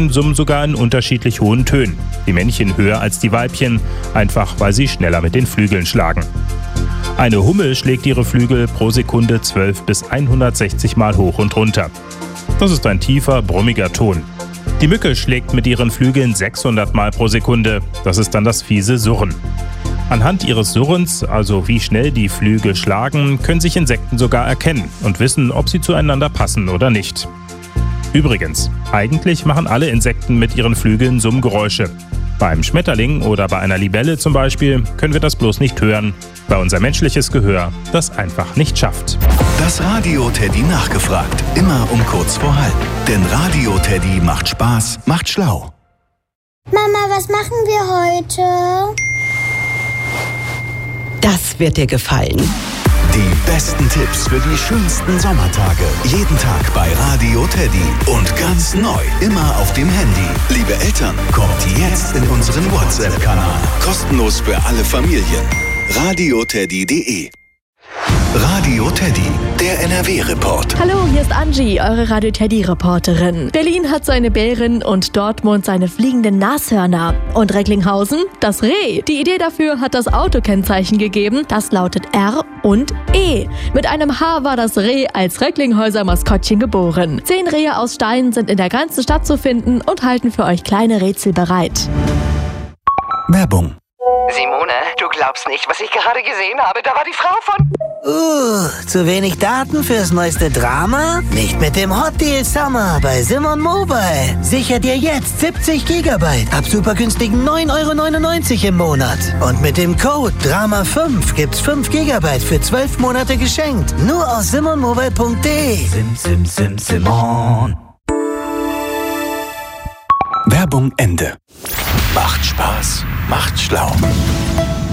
Insekten summen sogar in unterschiedlich hohen Tönen. Die Männchen höher als die Weibchen, einfach weil sie schneller mit den Flügeln schlagen. Eine Hummel schlägt ihre Flügel pro Sekunde 12 bis 160 Mal hoch und runter. Das ist ein tiefer, brummiger Ton. Die Mücke schlägt mit ihren Flügeln 600 Mal pro Sekunde. Das ist dann das fiese Surren. Anhand ihres Surrens, also wie schnell die Flügel schlagen, können sich Insekten sogar erkennen und wissen, ob sie zueinander passen oder nicht. Übrigens, eigentlich machen alle Insekten mit ihren Flügeln Summgeräusche. Beim Schmetterling oder bei einer Libelle zum Beispiel können wir das bloß nicht hören, weil unser menschliches Gehör das einfach nicht schafft. Das Radio Teddy nachgefragt, immer um kurz vor halb. Denn Radio Teddy macht Spaß, macht schlau. Mama, was machen wir heute? Das wird dir gefallen. Die besten Tipps für die schönsten Sommertage. Jeden Tag bei Radio Teddy. Und ganz neu, immer auf dem Handy. Liebe Eltern, kommt jetzt in unseren WhatsApp-Kanal. Kostenlos für alle Familien. radioteddy.de. Radio Teddy, der NRW-Report. Hallo, hier ist Angie, eure Radio Teddy-Reporterin. Berlin hat seine Bären und Dortmund seine fliegenden Nashörner. Und Recklinghausen das Reh. Die Idee dafür hat das Autokennzeichen gegeben. Das lautet R und E. Mit einem H war das Reh als Recklinghäuser Maskottchen geboren. 10 Rehe aus Stein sind in der ganzen Stadt zu finden und halten für euch kleine Rätsel bereit. Werbung. Simone, du glaubst nicht, was ich gerade gesehen habe. Da war die Frau von... Zu wenig Daten fürs neueste Drama? Nicht mit dem Hot Deal Summer bei Simon Mobile. Sicher dir jetzt 70 GB ab super günstigen 9,99 € im Monat. Und mit dem Code DRAMA5 gibt's 5 GB für 12 Monate geschenkt. Nur aus simonmobile.de. Simon. Werbung Ende. Macht Spaß.